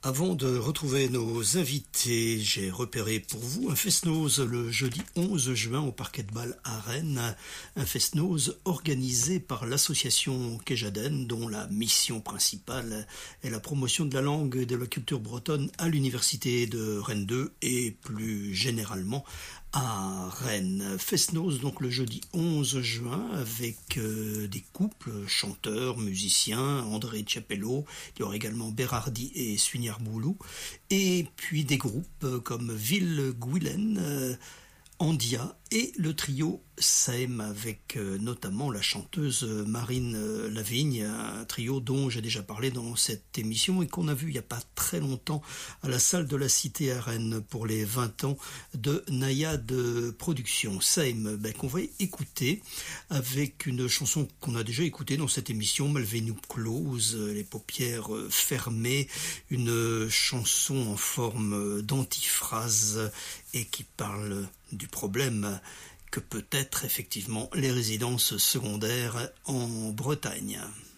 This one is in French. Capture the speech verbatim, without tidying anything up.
Avant de retrouver nos invités, j'ai repéré pour vous un fest-noz le jeudi onze juin au Parquet de Bâle à Rennes. Un fest-noz organisé par l'association Kejaden, dont la mission principale est la promotion de la langue et de la culture bretonne à l'université de Rennes deux et plus généralement à Rennes. Fest-noz donc le jeudi onze juin avec euh, des couples, chanteurs, musiciens, André Tchapello, il y aura également Berardi et Suignard Boulou, et puis des groupes comme Ville Gouilen, euh, Andia et le trio Saem avec euh, notamment la chanteuse Marine euh, Lavigne, un trio dont j'ai déjà parlé dans cette émission et qu'on a vu il n'y a pas très longtemps à la salle de la Cité à Rennes pour les vingt ans de Naïade Productions. Saem, ben, qu'on va écouter avec une chanson qu'on a déjà écoutée dans cette émission, Malvenu Close, les paupières fermées, une chanson en forme d'antiphrase et qui parle du problème que peut être effectivement les résidences secondaires en Bretagne.